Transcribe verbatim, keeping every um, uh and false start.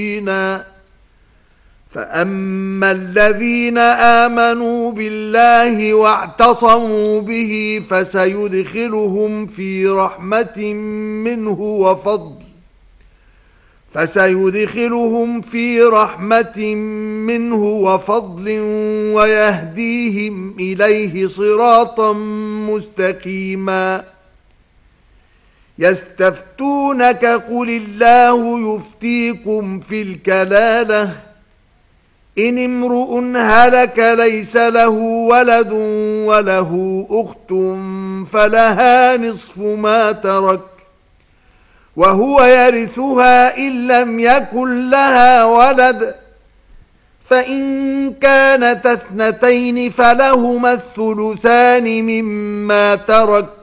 فأما الذين آمنوا بالله واعتصموا به فسيدخلهم في رحمة منه وفضل فسيدخلهم في رحمة منه وفضل ويهديهم إليه صراطا مستقيما. يستفتونك قل الله يفتيكم في الكلالة إن امرؤ هلك ليس له ولد وله أخت فلها نصف ما ترك وهو يرثها إن لم يكن لها ولد فإن كانت اثنتين فلهما الثلثان مما ترك